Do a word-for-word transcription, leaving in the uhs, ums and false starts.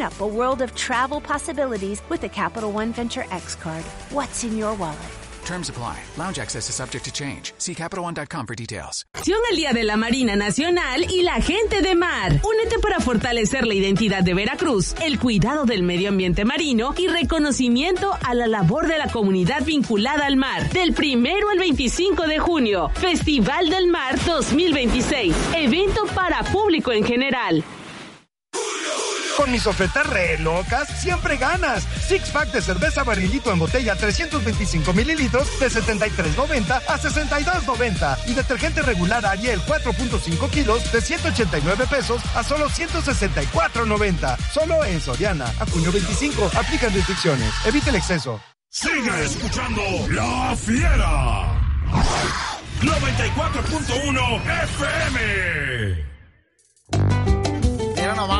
Up a world of travel possibilities with the Capital One Venture X card. What's in your wallet? Terms apply. Lounge access is subject to change. See Capital One dot com for details. El Día de la Marina Nacional y la gente de mar. Únete para fortalecer la identidad de Veracruz, el cuidado del medio ambiente marino y reconocimiento a la labor de la comunidad vinculada al mar. Del primero al veinticinco de junio, Festival del Mar dos mil veintiséis. Evento para público en general. Con mis ofertas re locas, siempre ganas. Six pack de cerveza Barrilito en botella trescientos veinticinco mililitros de setenta y tres noventa a sesenta y dos noventa. Y detergente regular Ariel cuatro punto cinco kilos de ciento ochenta y nueve pesos a solo ciento sesenta y cuatro noventa. Solo en Soriana. A junio veinticinco. Aplican restricciones. Evite el exceso. Sigue escuchando La Fiera. noventa y cuatro punto uno F M. Era nomás.